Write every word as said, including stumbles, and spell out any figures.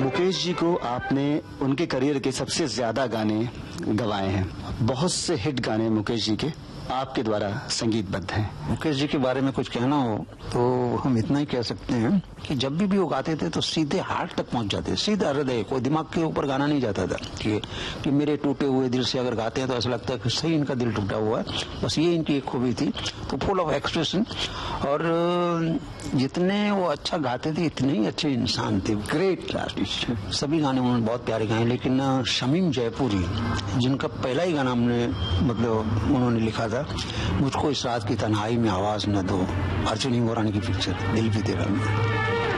मुकेश जी को आपने उनके करियर के सबसे ज्यादा गाने गवाए हैं, बहुत से हिट गाने मुकेश जी के आपके द्वारा संगीतबद्ध हैं। मुकेश जी के बारे में कुछ कहना हो तो हम इतना ही कह सकते हैं कि जब भी भी वो गाते थे तो सीधे हार्ट तक पहुंच जाते, सीधा हृदय, कोई दिमाग के ऊपर गाना नहीं जाता था कि, कि मेरे टूटे हुए दिल से अगर गाते हैं तो ऐसा लगता है कि सही इनका दिल टूटा हुआ है। बस ये इनकी एक खूबी थी, तो फुल ऑफ एक्सप्रेशन, और जितने वो अच्छा गाते थे इतने ही अच्छे इंसान थे, ग्रेट आर्टिस्ट। सभी गाने उन्होंने बहुत प्यारे गाए, लेकिन शमीम जयपुरी जिनका पहला ही गाना हमने मतलब उन्होंने लिखा था, मुझको इस रात की तन्हाई में आवाज न दो, अर्जुन इंगोरानी की पिक्चर दिल भी तेरा में।